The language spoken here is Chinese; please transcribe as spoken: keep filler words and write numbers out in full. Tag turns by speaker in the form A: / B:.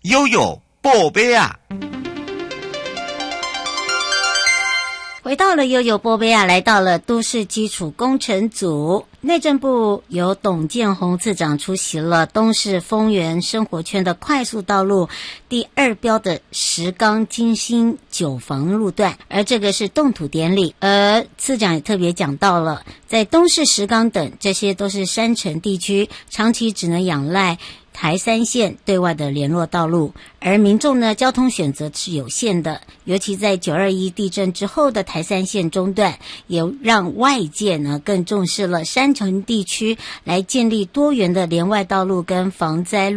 A: 悠悠宝贝啊。
B: 回到了悠悠波贝亚，来到了都市基础工程组。内政部由董建宏次长出席了东市丰原生活圈的快速道路第二标的石冈金星九房路段，而这个是动土典礼。而次长也特别讲到了，在东市石冈等这些都是山城地区，长期只能仰赖台三线对外的联络道路，而民众呢交通选择是有限的，尤其在九二一地震之后的台三线中断，也让外界呢更重视了山城地区来建立多元的联外道路跟防灾路